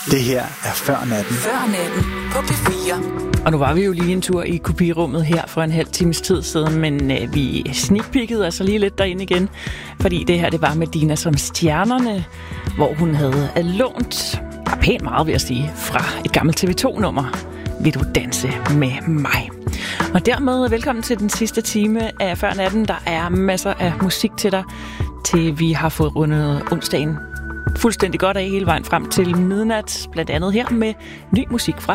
Det her er Før Natten. Før Natten på P4. Og nu var vi jo lige en tur i kopirummet her for en halv times tid siden, men vi sneakpikkede altså lige lidt derind igen, fordi det her, det var Medina som Stjernerne, hvor hun havde lånt, pænt meget vil jeg sige, fra et gammelt TV2-nummer, Vil du danse med mig? Og dermed velkommen til den sidste time af Før Natten. Der er masser af musik til dig, til vi har fået rundet onsdagen fuldstændig godt af hele vejen frem til midnat, blandt andet her med ny musik fra